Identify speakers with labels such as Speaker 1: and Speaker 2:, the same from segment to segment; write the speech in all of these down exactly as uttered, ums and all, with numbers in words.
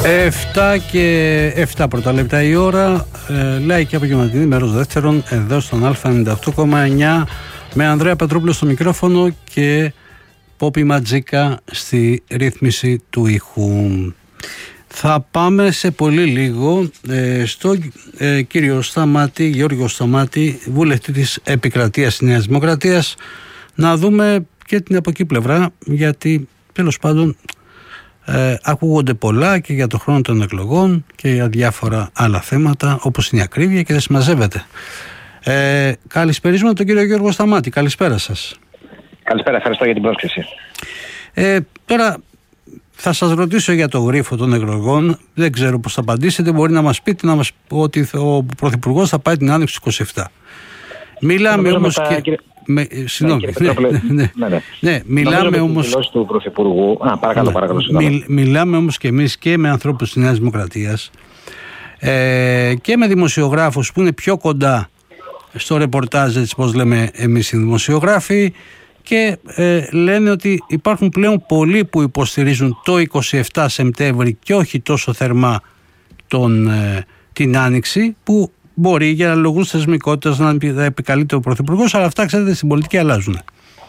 Speaker 1: εφτά και εφτά πρώτα λεπτά η ώρα, ε, λαϊκή απογευματινή, μέρος δεύτερον, εδώ στον Α ενενήντα οκτώ κόμμα εννιά, με Ανδρέα Πετρόπουλο στο μικρόφωνο και Πόπι Ματζίκα στη ρύθμιση του ήχου. Θα πάμε σε πολύ λίγο ε, στο ε, κύριο Σταμάτη, Γιώργο Σταμάτη, βουλευτή της Επικρατείας της Νέας Δημοκρατίας, να δούμε και την από εκεί πλευρά, γιατί τέλος πάντων ε, ακούγονται πολλά και για το χρόνο των εκλογών και για διάφορα άλλα θέματα, όπως είναι η ακρίβεια, και δεν συμμαζεύεται. Ε, καλησπερίζουμε τον κύριο Γιώργο Σταμάτη. Καλησπέρα σας.
Speaker 2: Καλησπέρα, ευχαριστώ για την πρόσκληση.
Speaker 1: Ε, τώρα θα σας ρωτήσω για το γρίφο των εκλογών. Δεν ξέρω πώς θα απαντήσετε. Μπορεί να μας πείτε να μας, ότι ο Πρωθυπουργός θα πάει την Άνοιξη του είκοσι επτά. Μιλάμε όμως τα... και... Κύριε... Με... Συγγνώμη. Ναι, ναι, ναι. ναι, ναι. ναι, μιλάμε όμως...
Speaker 2: του Πρωθυπουργού... Α, παρακαλώ, ναι. παρακαλώ.
Speaker 1: Μιλ... Μιλάμε όμως και εμείς και με ανθρώπους της Νέας Δημοκρατίας ε, και με δημοσιογράφους που είναι πιο κοντά στο ρεπορτάζ, έτσι πώς λέμε εμείς οι δημοσιογράφοι, και ε, λένε ότι υπάρχουν πλέον πολλοί που υποστηρίζουν το είκοσι επτά Σεπτέμβρη και όχι τόσο θερμά τον, ε, την Άνοιξη, που μπορεί για λόγους θεσμικότητας να επικαλείται ο Πρωθυπουργός, αλλά αυτά, ξέρετε, στην πολιτική αλλάζουν.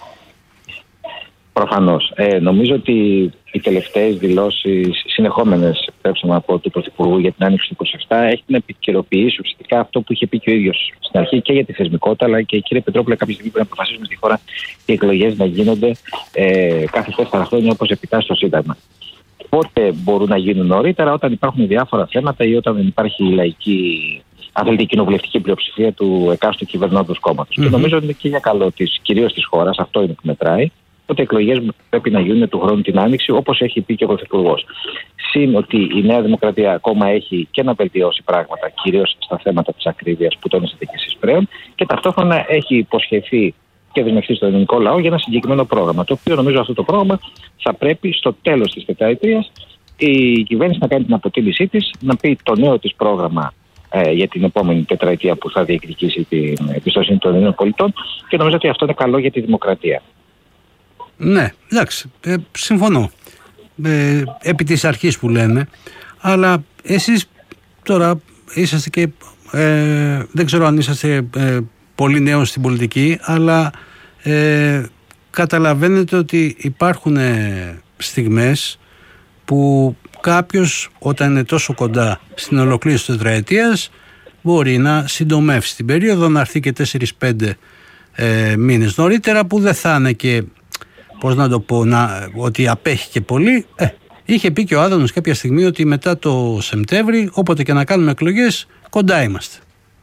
Speaker 2: Προφανώς. Ε, νομίζω ότι οι τελευταίες δηλώσεις συνεχόμενες, πρέπει από του Πρωθυπουργού για την Άνοιξη του είκοσι επτά, έχει να επικαιροποιήσει ουσιαστικά αυτό που είχε πει και ο ίδιος στην αρχή και για τη θεσμικότητα, αλλά και, κύριε Πετρόπουλε, κάποια στιγμή πρέπει να αποφασίσουμε στη χώρα οι εκλογές να γίνονται ε, κάθε τέσσερα χρόνια, όπως επιτάσσει το Σύνταγμα. Πότε μπορούν να γίνουν νωρίτερα? Όταν υπάρχουν διάφορα θέματα ή όταν δεν υπάρχει η λαϊκή, αν θέλετε, η κοινοβουλευτική πλειοψηφία του εκάστοτε κυβερνώντος κόμματος. Mm-hmm. Και νομίζω ότι είναι και για καλό της, κυρίως της χώρας, αυτό είναι που μετράει, ότι οι εκλογές πρέπει να γίνουν του χρόνου την Άνοιξη, όπως έχει πει και ο Πρωθυπουργός. Συν ότι η Νέα Δημοκρατία ακόμα έχει και να βελτιώσει πράγματα, κυρίως στα θέματα της ακρίβειας που τόνισατε και εσείς πριν, και ταυτόχρονα έχει υποσχεθεί και δεσμευτεί στον ελληνικό λαό για ένα συγκεκριμένο πρόγραμμα. Το οποίο νομίζω αυτό το πρόγραμμα θα πρέπει στο τέλος της τετραετίας η κυβέρνηση να κάνει την αποτίμησή της, να πει το νέο της πρόγραμμα ε, για την επόμενη τετραετία που θα διεκδικήσει την εμπιστοσύνη των Ελλήνων πολιτών, και νομίζω ότι αυτό είναι καλό για τη δημοκρατία.
Speaker 1: Ναι, εντάξει, ε, συμφωνώ ε, επί της αρχής που λένε, αλλά εσείς τώρα είσαστε και ε, δεν ξέρω αν είσαστε ε, πολύ νέος στην πολιτική, αλλά ε, καταλαβαίνετε ότι υπάρχουν ε, στιγμές που κάποιος, όταν είναι τόσο κοντά στην ολοκλήρωση της τετραετίας, μπορεί να συντομεύσει την περίοδο, να έρθει και τέσσερις πέντε ε, μήνες νωρίτερα, που δεν θα είναι και, πώς να το πω, να, ότι απέχει και πολύ. Ε, είχε πει και ο Άδωνος κάποια στιγμή ότι μετά το Σεπτέμβρη, όποτε και να κάνουμε εκλογές, κοντά είμαστε.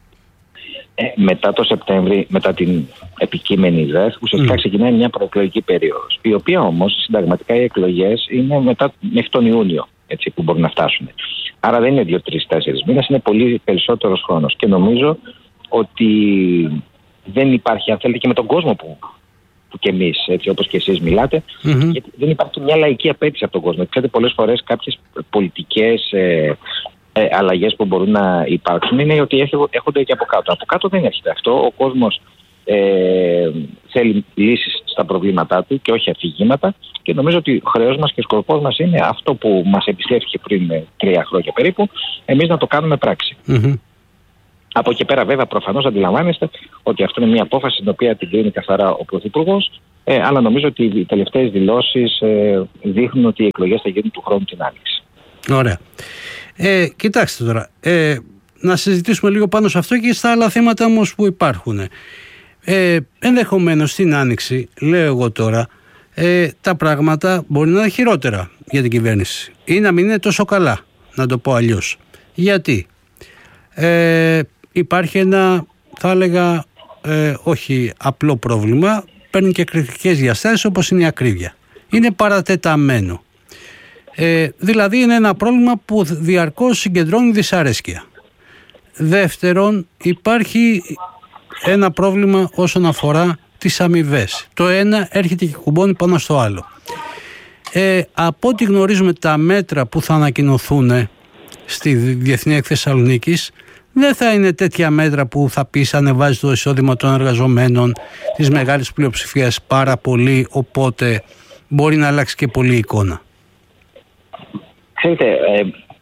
Speaker 2: Ε, μετά το Σεπτέμβρη, μετά την επικείμενη ΔΕΘ, ουσιαστικά mm. ξεκινάει μια προεκλογική περίοδος, η οποία όμως συνταγματικά οι εκλογές είναι μετά, μέχρι τον Ιούνιο, έτσι, που μπορούν να φτάσουν. Άρα δεν είναι δύο, τρεις, τέσσερις μήνες, είναι πολύ περισσότερος χρόνος. Και νομίζω ότι δεν υπάρχει, αν θέλετε, και με τον κόσμο που, που και εμείς, έτσι, όπως και εσείς μιλάτε, mm-hmm. γιατί δεν υπάρχει μια λαϊκή απέτηση από τον κόσμο. Ξέρετε, πολλές φορές κάποιες πολιτικές ε, ε, αλλαγές που μπορούν να υπάρξουν είναι ότι έρχονται και από κάτω. Από κάτω δεν έρχεται αυτό. Ο κόσμος ε, θέλει λύσεις στα προβλήματά του και όχι αφηγήματα, και νομίζω ότι ο χρέος μας και ο σκοπός μας είναι αυτό που μας επιστρέφηκε πριν τρία χρόνια περίπου, εμείς να το κάνουμε πράξη. Mm-hmm. Από εκεί πέρα, βέβαια, προφανώς αντιλαμβάνεστε ότι αυτό είναι μια απόφαση την οποία την κρίνει καθαρά ο Πρωθυπουργός, ε, αλλά νομίζω ότι οι τελευταίες δηλώσεις ε, δείχνουν ότι οι εκλογές θα γίνουν του χρόνου την Άνοιξη.
Speaker 1: Ωραία. Ε, κοιτάξτε τώρα, ε, να συζητήσουμε λίγο πάνω σε αυτό και στα άλλα θέματα όμως που υπάρχουν. Ε, ενδεχομένως στην Άνοιξη, λέω εγώ τώρα, ε, τα πράγματα μπορεί να είναι χειρότερα για την κυβέρνηση ή να μην είναι τόσο καλά, να το πω αλλιώς. Γιατί ε, υπάρχει ένα, θα έλεγα, ε, όχι απλό πρόβλημα, παίρνει και κριτικές διαστάσεις, όπως είναι η ακρίβεια. Είναι παρατεταμένο. Ε, δηλαδή είναι ένα πρόβλημα που διαρκώς συγκεντρώνει δυσαρέσκεια. Δεύτερον, υπάρχει ένα πρόβλημα όσον αφορά τις αμοιβές. Το ένα έρχεται και κουμπώνει πάνω στο άλλο. Ε, από ό,τι γνωρίζουμε, τα μέτρα που θα ανακοινωθούν στη Διεθνή Έκθεση Θεσσαλονίκης δεν θα είναι τέτοια μέτρα που θα πεις ανεβάζει το εισόδημα των εργαζομένων της μεγάλης πλειοψηφίας πάρα πολύ, οπότε μπορεί να αλλάξει και πολύ η εικόνα.
Speaker 2: Ξέρετε, ε,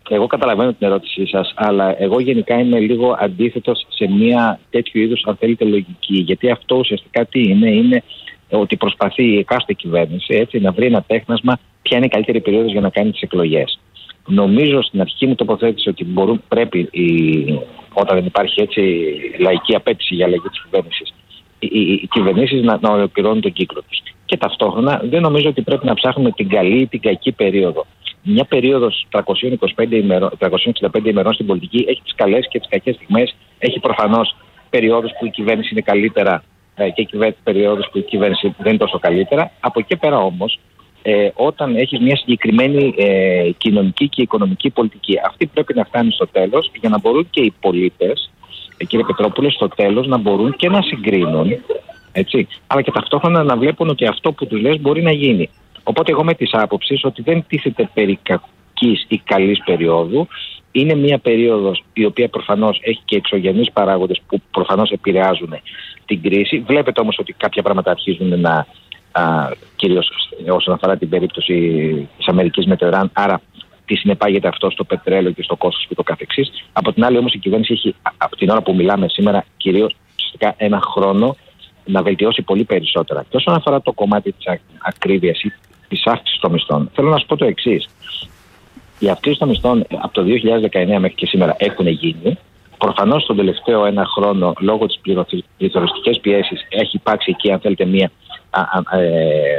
Speaker 2: εγώ καταλαβαίνω την ερώτησή σας, αλλά εγώ γενικά είμαι λίγο αντίθετος σε μια τέτοιου είδους, αν θέλετε, λογική. Γιατί αυτό ουσιαστικά τι είναι, είναι ότι προσπαθεί η εκάστοτε κυβέρνηση έτσι, να βρει ένα τέχνασμα ποια είναι η καλύτερη περίοδος για να κάνει τις εκλογές. Νομίζω στην αρχή μου τοποθέτηση ότι μπορούν, πρέπει, η, όταν δεν υπάρχει έτσι λαϊκή απέτηση για αλλαγή της κυβέρνησης, οι, οι, οι κυβερνήσεις να, να ολοκληρώνουν τον κύκλο τους. Και ταυτόχρονα δεν νομίζω ότι πρέπει να ψάχνουμε την καλή ή την κακή περίοδο. Μια περίοδος τριακόσιες είκοσι πέντε ημερών, τριακόσιες εξήντα πέντε ημερών στην πολιτική έχει τις καλές και τις κακές στιγμές. Έχει προφανώς περιόδους που η κυβέρνηση είναι καλύτερα και περιόδους που η κυβέρνηση δεν είναι τόσο καλύτερα. Από εκεί πέρα όμως, ε, όταν έχεις μια συγκεκριμένη ε, κοινωνική και οικονομική πολιτική, αυτή πρέπει να φτάνει στο τέλος για να μπορούν και οι πολίτες, ε, κύριε Πετρόπουλε, στο τέλος να μπορούν και να συγκρίνουν, έτσι, αλλά και ταυτόχρονα να βλέπουν ότι αυτό που τους λες μπορεί να γίνει. Οπότε εγώ με τις άποψεις ότι δεν τίθεται περί κακής ή καλής περίοδου. Είναι μια περίοδος η οποία προφανώς έχει και εξωγενείς παράγοντες που προφανώς επηρεάζουν την κρίση. Βλέπετε όμως ότι κάποια πράγματα αρχίζουν να, α, κυρίως όσον αφορά την περίπτωση της Αμερικής με το Ιράν, άρα τι συνεπάγεται αυτό στο πετρέλαιο και στο κόστος και το καθεξής. Από την άλλη όμως η κυβέρνηση έχει από την ώρα που μιλάμε σήμερα κυρίως ουσιαστικά ένα χρόνο να βελτιώσει πολύ περισσότερα. Και όσον αφορά το κομμάτι της ακρίβειας ή της αύξησης των μισθών, θέλω να σας πω το εξής. Οι αυξήσεις των μισθών από το δύο χιλιάδες δεκαεννέα μέχρι και σήμερα έχουν γίνει. Προφανώς στον τελευταίο ένα χρόνο, λόγω της πληθωριστικής πιέσης, έχει υπάρξει εκεί, αν θέλετε, μια, α, α, ε,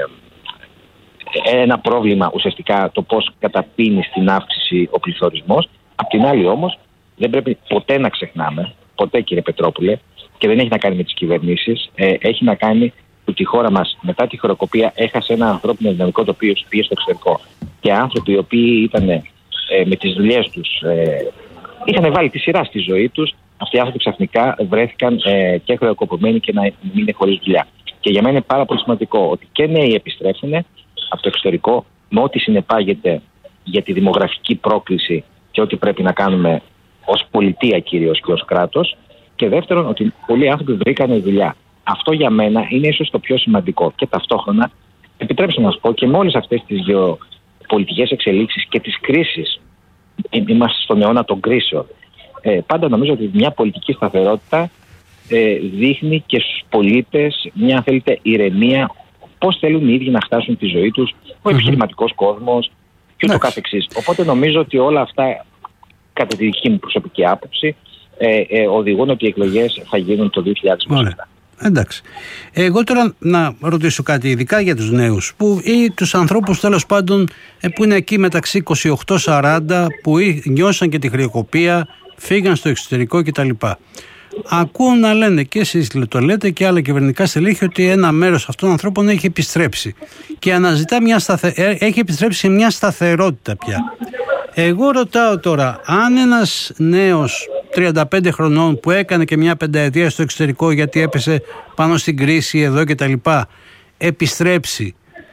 Speaker 2: ένα πρόβλημα ουσιαστικά το πώς καταπίνει στην αύξηση ο πληθωρισμός. Απ' την άλλη όμως, δεν πρέπει ποτέ να ξεχνάμε, ποτέ κύριε Πετρόπουλε, και δεν έχει να κάνει με τις κυβερνήσεις, ε, έχει να κάνει ότι η χώρα μας μετά τη χρεοκοπία έχασε ένα ανθρώπινο δυναμικό το οποίο πήγε στο εξωτερικό. Και άνθρωποι οι οποίοι ήταν ε, με τις δουλειές τους, ε, είχαν βάλει τη σειρά στη ζωή τους, αυτοί οι άνθρωποι ξαφνικά βρέθηκαν ε, και χρεοκοπημένοι και να μην είναι χωρίς δουλειά. Και για μένα είναι πάρα πολύ σημαντικό ότι και νέοι επιστρέφουν από το εξωτερικό με ό,τι συνεπάγεται για τη δημογραφική πρόκληση και ό,τι πρέπει να κάνουμε ως πολιτεία κυρίως και ως κράτος. Και δεύτερον, ότι πολλοί άνθρωποι βρήκαν δουλειά. Αυτό για μένα είναι ίσως το πιο σημαντικό. Και ταυτόχρονα, επιτρέψτε να σας πω, και με όλες αυτές τις γεωπολιτικές εξελίξεις και τις κρίσεις, είμαστε στον αιώνα των κρίσεων, ε, πάντα νομίζω ότι μια πολιτική σταθερότητα ε, δείχνει και στους πολίτες μια, αν θέλετε, ηρεμία, πώς θέλουν οι ίδιοι να χτάσουν τη ζωή τους, ο επιχειρηματικός κόσμος και ούτω καθεξής. Οπότε νομίζω ότι όλα αυτά, κατά τη δική μου προσωπική άποψη, ε, ε, οδηγούν ότι οι εκλογές θα γίνουν το δύο χιλιάδες είκοσι επτά.
Speaker 1: Εντάξει. Εγώ τώρα να ρωτήσω κάτι ειδικά για τους νέους που, ή τους ανθρώπους τέλος πάντων που είναι εκεί μεταξύ είκοσι οκτώ σαράντα, που νιώσαν και τη χρεοκοπία, φύγαν στο εξωτερικό κτλ. Ακούω να λένε, και εσείς το λέτε και άλλα κυβερνητικά στελέχη, ότι ένα μέρος αυτών των ανθρώπων έχει επιστρέψει και αναζητά μια σταθε... έχει επιστρέψει σε μια σταθερότητα πια. Εγώ ρωτάω τώρα, αν ένας νέος τριάντα πέντε χρονών που έκανε και μια πενταετία στο εξωτερικό γιατί έπεσε πάνω στην κρίση εδώ και τα λοιπά, επιστρέψει,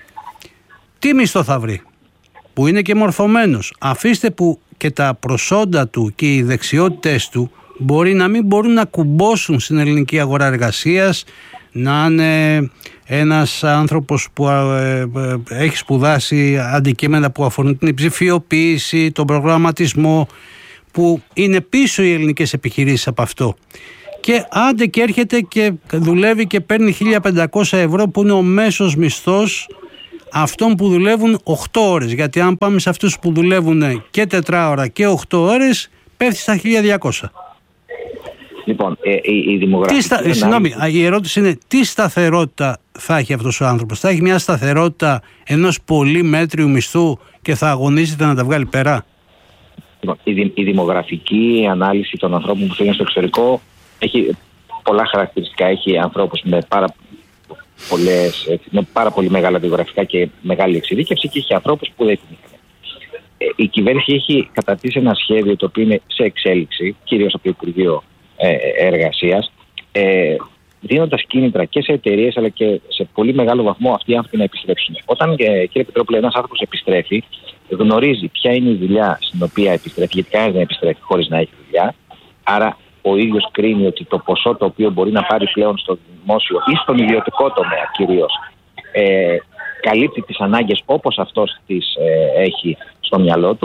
Speaker 1: τι μισθό θα βρει? Που είναι και μορφωμένος. Αφήστε που και τα προσόντα του και οι δεξιότητες του μπορεί να μην μπορούν να κουμπώσουν στην ελληνική αγορά εργασίας, να είναι ένας άνθρωπος που ε, ε, έχει σπουδάσει αντικείμενα που αφορούν την ψηφιοποίηση, τον προγραμματισμό, που είναι πίσω οι ελληνικές επιχειρήσεις από αυτό. Και άντε και έρχεται και δουλεύει και παίρνει χίλια πεντακόσια ευρώ που είναι ο μέσος μισθός αυτών που δουλεύουν οκτώ ώρες. Γιατί αν πάμε σε αυτούς που δουλεύουν και τετράωρα και οκτώ ώρες, πέφτει στα χίλια διακόσια.
Speaker 2: Λοιπόν, ε, η, η δημογραφική...
Speaker 1: Στα...
Speaker 2: ανάλυση...
Speaker 1: Συγγνώμη, η ερώτηση είναι τι σταθερότητα θα έχει αυτός ο άνθρωπος? Θα έχει μια σταθερότητα ενός πολύ μέτριου μισθού και θα αγωνίζεται να τα βγάλει πέρα?
Speaker 2: Η, δη, η δημογραφική ανάλυση των ανθρώπων που φύγουν στο εξωτερικό έχει πολλά χαρακτηριστικά. Έχει ανθρώπους με πάρα, πολλές, με πάρα πολύ μεγάλα βιογραφικά και μεγάλη εξειδίκευση και έχει ανθρώπους που δεν την είχαν. Ε, η κυβέρνηση έχει καταρτήσει ένα σχέδιο το οποίο είναι σε εξέλιξη, κυρίως από το Υπουργείο ε, Εργασίας, ε, δίνοντας κίνητρα και σε εταιρείες αλλά και σε πολύ μεγάλο βαθμό αυτοί οι άνθρωποι να επιστρέψουν. Όταν, ε, κύριε Πετρόπουλε, ένας άνθρωπος επιστρέφει, γνωρίζει ποια είναι η δουλειά στην οποία επιστρέφει, γιατί κανένας δεν επιστρέφει χωρίς να έχει δουλειά. Άρα ο ίδιος κρίνει ότι το ποσό το οποίο μπορεί να πάρει πλέον στο δημόσιο ή στον ιδιωτικό τομέα κυρίως, ε, καλύπτει τις ανάγκες όπως αυτός τις ε, έχει στο μυαλό του.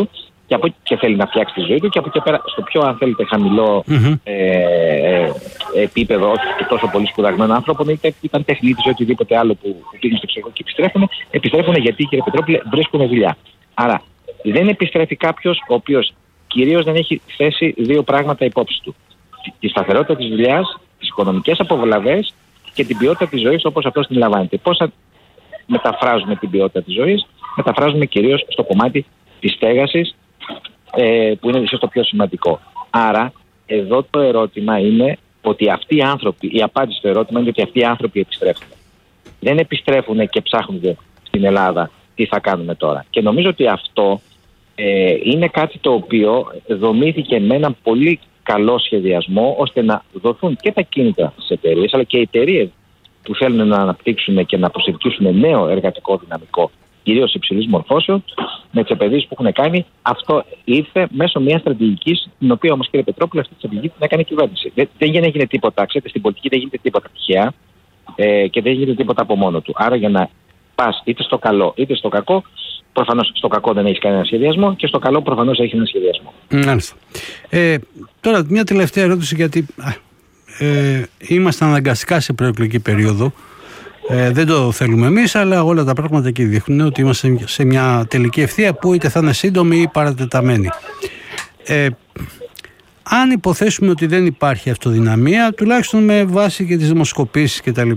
Speaker 2: και, από, και θέλει να φτιάξει τη ζωή του, και από εκεί πέρα στο πιο, αν θέλετε, χαμηλό mm-hmm. ε, ε, επίπεδο, όχι τόσο πολύ σπουδαγμένο άνθρωπο, είτε ήταν τεχνίτης ή οτιδήποτε άλλο που, που πήγαν στο εξωτερικό και επιστρέφουν, επιστρέφουν γιατί, κύριε Πετρόπουλε, βρίσκουν δουλειά. Άρα δεν επιστρέφει κάποιος ο οποίος κυρίως δεν έχει θέσει δύο πράγματα υπόψη του. Τη σταθερότητα της δουλειάς, τις οικονομικές απολαβές και την ποιότητα της ζωής όπως αυτός την λαμβάνεται. Πώς θα μεταφράζουμε την ποιότητα της ζωής? Μεταφράζουμε κυρίως στο κομμάτι της στέγασης, ε, που είναι ίσως το πιο σημαντικό. Άρα, εδώ το ερώτημα είναι ότι αυτοί οι άνθρωποι, η απάντηση στο ερώτημα είναι ότι αυτοί οι άνθρωποι επιστρέφουν. Δεν επιστρέφουν και ψάχνουν στην Ελλάδα τι θα κάνουμε τώρα. Και νομίζω ότι αυτό ε, είναι κάτι το οποίο δομήθηκε με έναν πολύ καλό σχεδιασμό, ώστε να δοθούν και τα κίνητρα στις εταιρείες, αλλά και οι εταιρείες που θέλουν να αναπτύξουν και να προσελκύσουν νέο εργατικό δυναμικό, κυρίως υψηλής μορφώσεως, με τις επενδύσεις που έχουν κάνει. Αυτό ήρθε μέσω μιας στρατηγικής, την οποία όμως, κύριε Πετρόπουλε, αυτή τη στρατηγική την έκανε η κυβέρνηση. Δεν, δεν έγινε τίποτα, ξέρετε, στην πολιτική δεν γίνεται τίποτα τυχαία ε, και δεν γίνεται τίποτα από μόνο του. Άρα, για να πας είτε στο καλό είτε στο κακό, προφανώς στο κακό δεν έχεις κανένα σχεδιασμό και στο καλό προφανώς έχει ένα σχεδιασμό. Μάλιστα.
Speaker 1: Ε, τώρα, μια τελευταία ερώτηση, γιατί ε, είμαστε αναγκαστικά σε προεκλογική περίοδο. Ε, δεν το θέλουμε εμείς, αλλά όλα τα πράγματα εκεί δείχνουν ότι είμαστε σε μια τελική ευθεία που είτε θα είναι σύντομη ή παρατεταμένη. Ε, αν υποθέσουμε ότι δεν υπάρχει αυτοδυναμία, τουλάχιστον με βάση και τις δημοσκοπήσεις κτλ.,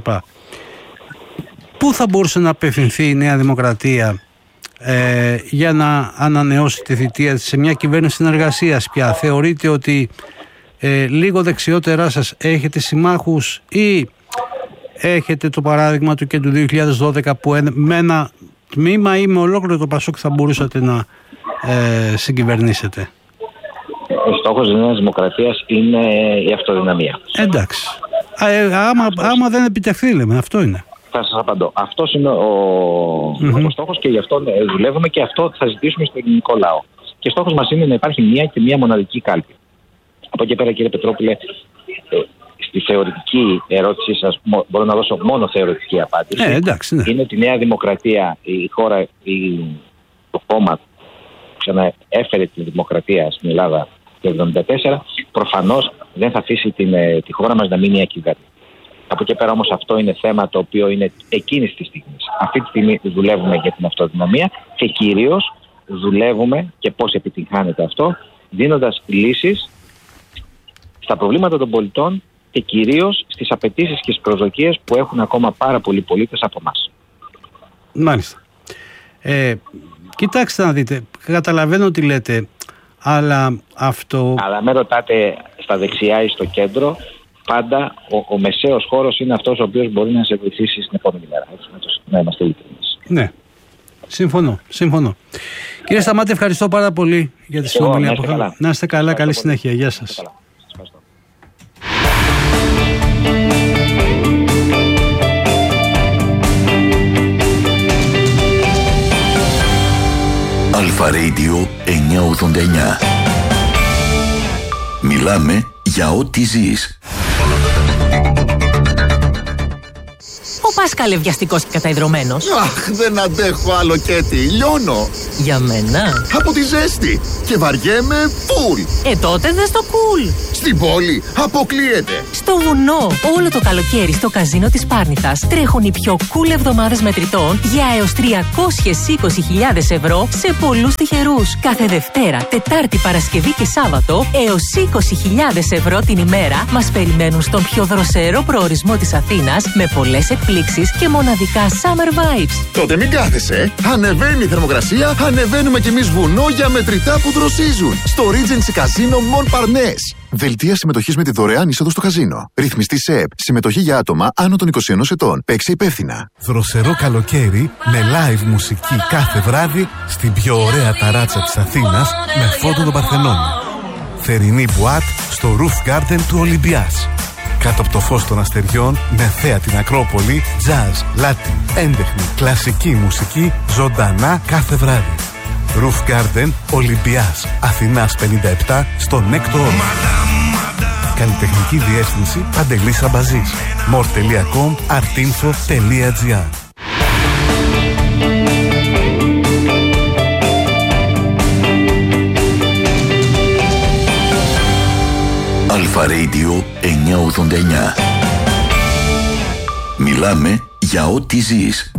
Speaker 1: πού θα μπορούσε να απευθυνθεί η Νέα Δημοκρατία ε, για να ανανεώσει τη θητεία της σε μια κυβέρνηση συνεργασίας πια? Θεωρείτε ότι ε, λίγο δεξιότερά σας έχετε συμμάχους, ή έχετε το παράδειγμα του και του δύο χιλιάδες δώδεκα που με ένα τμήμα ή με ολόκληρο το Πασόκ θα μπορούσατε να ε, συγκυβερνήσετε?
Speaker 2: Ο στόχος της Νέας Δημοκρατίας είναι η αυτοδυναμία.
Speaker 1: Εντάξει. Α, ε, άμα, άμα δεν επιτευχθεί, λέμε, αυτό είναι.
Speaker 2: Θα σας απαντώ. Αυτός είναι ο, mm-hmm. ο στόχος και γι' αυτό δουλεύουμε και αυτό θα ζητήσουμε στο ελληνικό λαό. Και στόχος μας είναι να υπάρχει μία και μία μοναδική κάλπη. Από εκεί πέρα, κύριε Πετρόπουλε, στη θεωρητική ερώτησή σας μπορώ να δώσω μόνο θεωρητική απάντηση.
Speaker 1: Ε, εντάξει, ναι.
Speaker 2: Είναι ότι η Νέα Δημοκρατία, η χώρα, η, το κόμμα που ξαναέφερε τη δημοκρατία στην Ελλάδα το χίλια εννιακόσια εβδομήντα τέσσερα, προφανώς δεν θα αφήσει την, τη χώρα μας να μείνει ακυβέρνητη. Από εκεί πέρα όμως αυτό είναι θέμα το οποίο είναι εκείνης της στιγμής. Αυτή τη στιγμή δουλεύουμε για την αυτοδυναμία και κυρίως δουλεύουμε, και πώς επιτυγχάνεται αυτό, δίνοντας λύσεις στα προβλήματα των πολιτών και κυρίως στις απαιτήσεις και στις προσδοκίες που έχουν ακόμα πάρα πολλοί πολίτες από εμάς.
Speaker 1: Μάλιστα. Ε, κοιτάξτε να δείτε, καταλαβαίνω τι λέτε, αλλά αυτό...
Speaker 2: Αλλά με ρωτάτε στα δεξιά ή στο κέντρο, πάντα ο, ο μεσαίος χώρος είναι αυτός ο οποίος μπορεί να σε βοηθήσει στην επόμενη μέρα. Έτσι, να είμαστε ειλικρινείς.
Speaker 1: Ναι, συμφωνώ, συμφωνώ. Κύριε Σταμάτη, ευχαριστώ πάρα πολύ για τη συνομιλία που είχαμε. Να είστε καλά, καλή συνέχεια. Γεια σας.
Speaker 3: Αλφα Radio εννιακόσια ογδόντα εννιά. Μιλάμε για ό,τι ζεις.
Speaker 4: Ο Πάσκαλε βιαστικός και καταϊδρωμένος.
Speaker 5: Αχ, δεν αντέχω άλλο, Κέτι. Λιώνω.
Speaker 4: Για μένα.
Speaker 5: Από τη ζέστη. Και βαριέμαι φουλ.
Speaker 4: Ε, τότε δες το κουλ.
Speaker 5: Στην πόλη αποκλείεται.
Speaker 4: Στο βουνό. Όλο το καλοκαίρι στο καζίνο της Πάρνηθας τρέχουν οι πιο cool εβδομάδες μετρητών για έως τριακόσιες είκοσι χιλιάδες ευρώ σε πολλούς τυχερούς. Κάθε Δευτέρα, Τετάρτη, Παρασκευή και Σάββατο έως είκοσι χιλιάδες ευρώ την ημέρα μας περιμένουν στον πιο δροσερό προορισμό της Αθήνας με πολλές εκπλήξεις και μοναδικά summer vibes.
Speaker 5: Τότε μην κάθεσαι. Ανεβαίνει η θερμοκρασία, ανεβαίνουμε κι εμείς βουνό για μετρητά που δροσίζουν. Στο Regency Casino Montparnasse. Δελτία συμμετοχής με τη δωρεάν είσοδο στο καζίνο. Ρυθμιστή ΣΕΠ. Συμμετοχή για άτομα άνω των είκοσι ενός ετών. Παίξε υπεύθυνα.
Speaker 6: Δροσερό καλοκαίρι με live μουσική κάθε βράδυ στην πιο ωραία ταράτσα της Αθήνας με φόντο τον Παρθενώνα. Θερινή μπουάτ στο Roof Garden του Ολυμπιάς. Κάτω από το φως των αστεριών, με θέα την Ακρόπολη, jazz, latin, έντεχνη, κλασική μουσική, ζωντανά κάθε βράδυ. Roof Garden, Ολυμπιάς, Αθηνάς πενήντα επτά, στο Νέκτο Όρος. Καλλιτεχνική διεύθυνση Παντελής Αμπαζής. more τελεία com, artinfo τελεία gr.
Speaker 3: Αλφα Radio εννιακόσια ογδόντα εννιά. Μιλάμε για ό,τι ζεις.